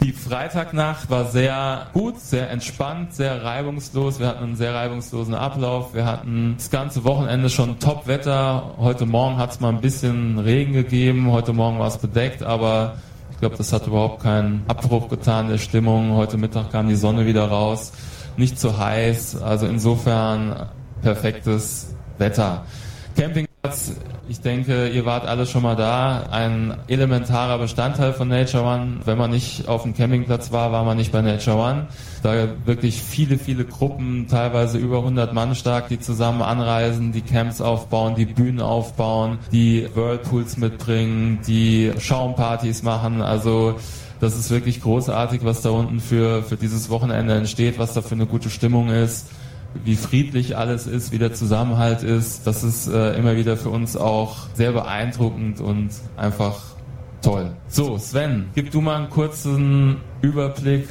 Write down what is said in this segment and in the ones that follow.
Die Freitagnacht war sehr gut, sehr entspannt, sehr reibungslos. Wir hatten einen sehr reibungslosen Ablauf. Wir hatten das ganze Wochenende schon Top-Wetter. Heute Morgen hat es mal ein bisschen Regen gegeben. Heute Morgen war es bedeckt, aber ich glaube, das hat überhaupt keinen Abbruch getan der Stimmung. Heute Mittag kam die Sonne wieder raus. Nicht zu heiß. Also insofern perfektes Wetter. Campingplatz, ich denke, ihr wart alle schon mal da. Ein elementarer Bestandteil von Nature One. Wenn man nicht auf dem Campingplatz war, war man nicht bei Nature One. Da wirklich viele, viele Gruppen, teilweise über 100 Mann stark, die zusammen anreisen, die Camps aufbauen, die Bühnen aufbauen, die Whirlpools mitbringen, die Schaumpartys machen. Also das ist wirklich großartig, was da unten für dieses Wochenende entsteht, was da für eine gute Stimmung ist, wie friedlich alles ist, wie der Zusammenhalt ist. Das ist immer wieder für uns auch sehr beeindruckend und einfach toll. So, Sven, gib du mal einen kurzen Überblick,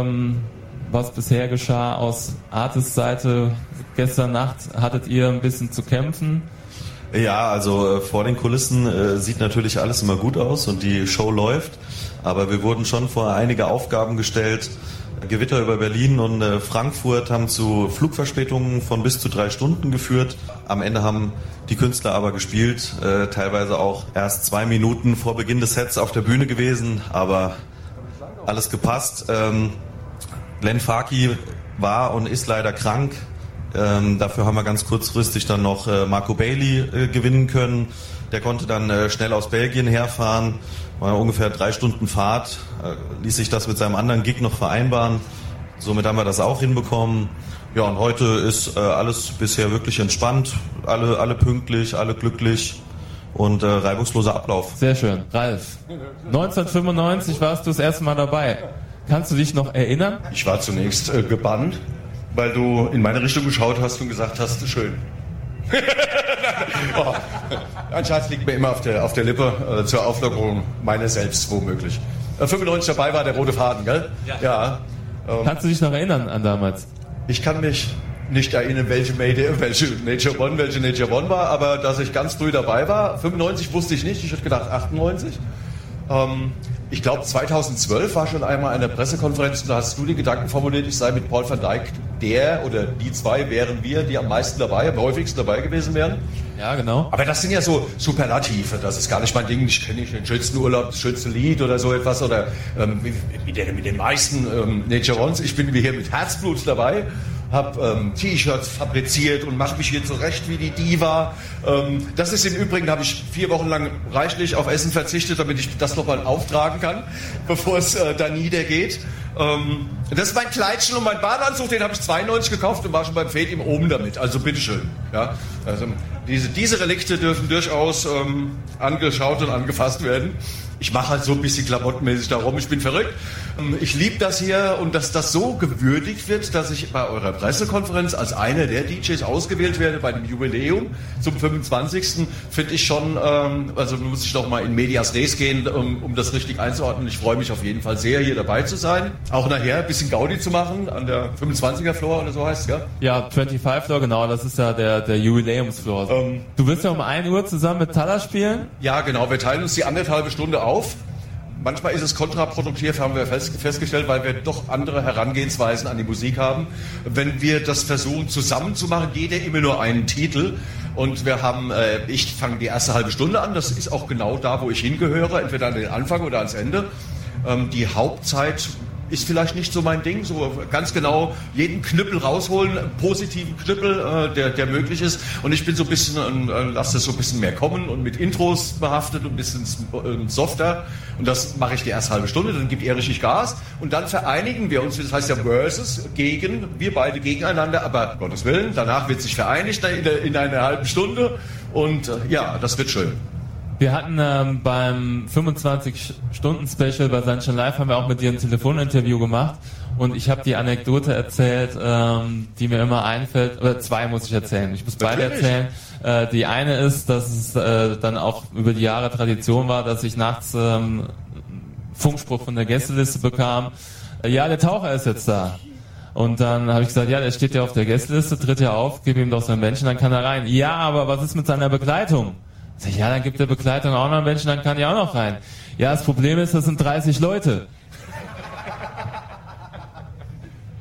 was bisher geschah aus Artis Seite. Gestern Nacht hattet ihr ein bisschen zu kämpfen. Ja, also vor den Kulissen sieht natürlich alles immer gut aus und die Show läuft, aber wir wurden schon vor einige Aufgaben gestellt. Gewitter über Berlin und Frankfurt haben zu Flugverspätungen von bis zu 3 Stunden geführt. Am Ende haben die Künstler aber gespielt, teilweise auch erst 2 Minuten vor Beginn des Sets auf der Bühne gewesen, aber alles gepasst. Len Farki war und ist leider krank. Dafür haben wir ganz kurzfristig dann noch Marco Bailey gewinnen können. Der konnte dann schnell aus Belgien herfahren. War ungefähr 3 Stunden Fahrt. Ließ sich das mit seinem anderen Gig noch vereinbaren. Somit haben wir das auch hinbekommen. Ja, und heute ist alles bisher wirklich entspannt. Alle pünktlich, alle glücklich und reibungsloser Ablauf. Sehr schön. Ralf, 1995 warst du das erste Mal dabei. Kannst du dich noch erinnern? Ich war zunächst gebannt, weil du in meine Richtung geschaut hast und gesagt hast, schön. Oh, ein Schatz liegt mir immer auf der Lippe zur Auflockerung meiner selbst, womöglich. 95 dabei war der rote Faden, gell? Ja. Kannst du dich noch erinnern an damals? Ich kann mich nicht erinnern, welche Nature One war, aber dass ich ganz früh dabei war. 95 wusste ich nicht, ich hätte gedacht 98. Ich glaube 2012 war schon einmal eine Pressekonferenz und da hast du die Gedanken formuliert, ich sei mit Paul van Dyk der oder die zwei wären wir, die am meisten dabei, am häufigsten dabei gewesen wären. Ja, genau. Aber das sind ja so Superlative, das ist gar nicht mein Ding. Ich kenne nicht den schönsten Urlaub, das schönste Lied oder so etwas oder mit den meisten Nature Ones. Ich bin hier mit Herzblut dabei. Habe T-Shirts fabriziert und mache mich hier zurecht wie die Diva. Das ist im Übrigen, habe ich 4 Wochen lang reichlich auf Essen verzichtet, damit ich das nochmal auftragen kann, bevor es da niedergeht. Das ist mein Kleidchen und mein Badeanzug, den habe ich 92 gekauft und war schon beim Fade im Oben damit. Also bitteschön. Ja? Also diese Relikte dürfen durchaus angeschaut und angefasst werden. Ich mache halt so ein bisschen klamottenmäßig darum, ich bin verrückt. Ich liebe das hier und dass das so gewürdigt wird, dass ich bei eurer Pressekonferenz als einer der DJs ausgewählt werde bei dem Jubiläum zum 25. finde ich schon, also muss ich doch mal in Medias Res gehen, um das richtig einzuordnen. Ich freue mich auf jeden Fall sehr, hier dabei zu sein. Auch nachher ein bisschen Gaudi zu machen an der 25er Floor oder so heißt es, ja? Ja, 25 Floor, genau, das ist ja der Jubiläumsfloor. Du wirst ja um 1 Uhr zusammen mit Talla spielen? Ja, genau, wir teilen uns die 1,5 Stunde auf. Manchmal ist es kontraproduktiv, haben wir festgestellt, weil wir doch andere Herangehensweisen an die Musik haben. Wenn wir das versuchen zusammen zu machen, jeder immer nur einen Titel. Und wir haben, ich fange die erste halbe Stunde an, das ist auch genau da, wo ich hingehöre, entweder an den Anfang oder ans Ende. Die Hauptzeit ist vielleicht nicht so mein Ding, so ganz genau jeden Knüppel rausholen, positiven Knüppel, der möglich ist. Und ich bin so ein bisschen, lasse das so ein bisschen mehr kommen und mit Intros behaftet und ein bisschen softer. Und das mache ich die erste halbe Stunde, dann gibt er richtig Gas. Und dann vereinigen wir uns, das heißt ja Versus, wir beide gegeneinander. Aber Gottes Willen, danach wird sich vereinigt in einer halben Stunde. Und ja, das wird schön. Wir hatten beim 25-Stunden-Special bei Sunshine Live haben wir auch mit dir ein Telefoninterview gemacht und ich habe die Anekdote erzählt, die mir immer einfällt, oder 2 muss ich erzählen. Ich muss beide erzählen. Die eine ist, dass es dann auch über die Jahre Tradition war, dass ich nachts Funkspruch von der Gästeliste bekam. Ja, der Taucher ist jetzt da. Und dann habe ich gesagt, ja, der steht ja auf der Gästeliste, tritt ja auf, gib ihm doch sein Bändchen, dann kann er rein. Ja, aber was ist mit seiner Begleitung? Sag ich, ja, dann gibt der Begleitung auch noch ein Bändchen, dann kann ich auch noch rein. Ja, das Problem ist, das sind 30 Leute.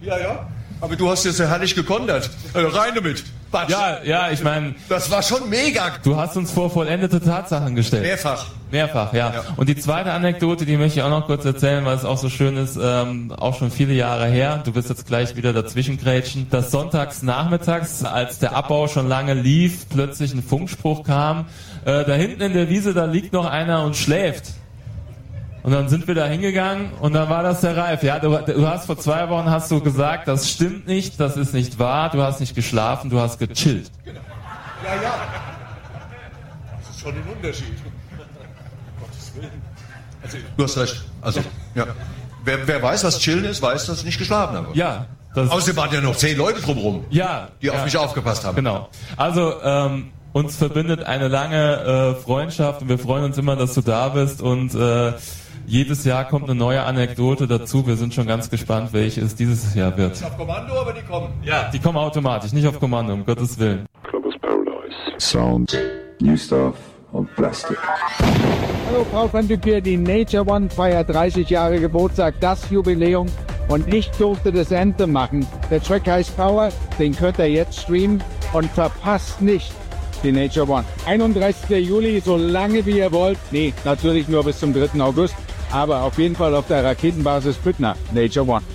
Ja. Aber du hast jetzt ja herrlich gekontert. Rein damit. Batsch. Ja, ich meine... Das war schon mega. Du hast uns vor vollendete Tatsachen gestellt. Mehrfach, ja. Und die zweite Anekdote, die möchte ich auch noch kurz erzählen, weil es auch so schön ist, auch schon viele Jahre her. Du wirst jetzt gleich wieder dazwischengrätschen. Dass sonntags nachmittags, als der Abbau schon lange lief, plötzlich ein Funkspruch kam. Da hinten in der Wiese, da liegt noch einer und schläft. Und dann sind wir da hingegangen und dann war das der Ralf. Ja, du hast vor 2 Wochen hast du gesagt, das stimmt nicht, das ist nicht wahr, du hast nicht geschlafen, du hast gechillt. Genau. Ja. Das ist schon ein Unterschied. Gottes Willen. Also, du hast recht. Also, ja. Wer weiß, was chillen ist, weiß, dass ich nicht geschlafen habe. Ja. Außerdem waren ja noch 10 Leute drumherum, die auf mich aufgepasst haben. Genau. Also, uns verbindet eine lange Freundschaft und wir freuen uns immer, dass du da bist und jedes Jahr kommt eine neue Anekdote dazu. Wir sind schon ganz gespannt, welche es dieses Jahr wird. Nicht auf Kommando, aber die kommen. Ja, die kommen automatisch, nicht auf Kommando, um Gottes Willen. Clubbers Paradise. Sound, New Stuff und Plastik. Hallo Paul van Dyk, die Nature One feiert 30 Jahre Geburtstag, das Jubiläum. Und ich durfte das Anthem machen. Der Track heißt Power, den könnt ihr jetzt streamen und verpasst nicht die Nature One. 31. Juli, so lange wie ihr wollt. Nee, natürlich nur bis zum 3. August. Aber auf jeden Fall auf der Raketenbasis Büttner, Nature One.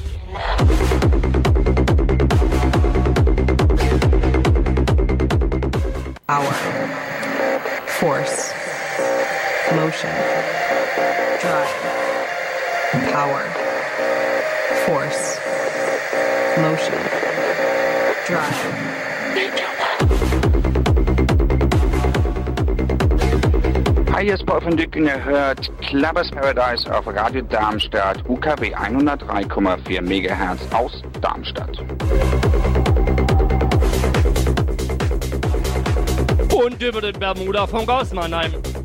Power, force, motion, drive, power, force, motion, drive. Hi, hier ist Paul van Dyk, ihr hört Clubbers Paradise auf Radio Darmstadt, UKW 103,4 MHz aus Darmstadt. Und über den Bermuda von Mannheim.